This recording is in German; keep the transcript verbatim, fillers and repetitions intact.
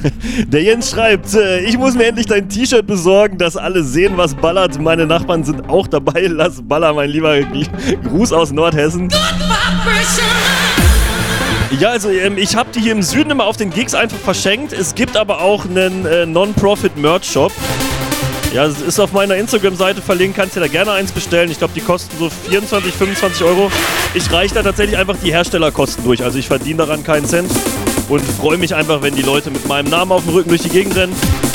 Der Jens schreibt, äh, ich muss mir endlich dein T-Shirt besorgen, dass alle sehen, was ballert. Meine Nachbarn sind auch dabei. Lass Baller, mein lieber Gruß aus Nordhessen. Ja, also ähm, ich habe die hier im Süden immer auf den Gigs einfach verschenkt. Es gibt aber auch einen äh, Non-Profit-Merch-Shop. Ja, es ist auf meiner Instagram-Seite verlinkt, kannst dir da gerne eins bestellen. Ich glaube, die kosten so vierundzwanzig, fünfundzwanzig Euro. Ich reiche da tatsächlich einfach die Herstellerkosten durch. Also ich verdiene daran keinen Cent und freue mich einfach, wenn die Leute mit meinem Namen auf dem Rücken durch die Gegend rennen.